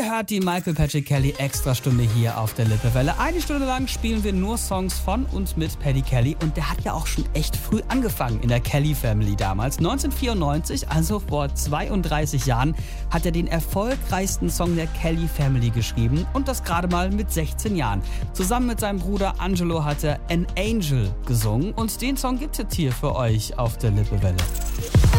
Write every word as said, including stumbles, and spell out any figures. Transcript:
Ihr hört die Michael Patrick Kelly Extrastunde hier auf der Lippewelle. Eine Stunde lang spielen wir nur Songs von und mit Paddy Kelly. Und der hat ja auch schon echt früh angefangen in der Kelly Family damals. neunzehnhundertvierundneunzig, also vor zweiunddreißig Jahren, hat er den erfolgreichsten Song der Kelly Family geschrieben. Und das gerade mal mit sechzehn Jahren. Zusammen mit seinem Bruder Angelo hat er An Angel gesungen. Und den Song gibt es jetzt hier für euch auf der Lippewelle.